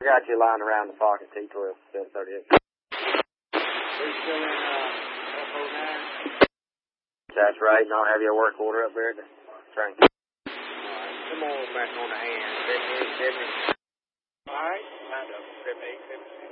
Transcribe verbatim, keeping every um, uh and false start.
I got you lying around the pocket, T twelve, seven thirty-eight. We're still in uh, F oh nine? That's right, and I'll have your work order up there at the train. All right, come on back on the hand. seven eight seven. All right, lined up, seven eight seven.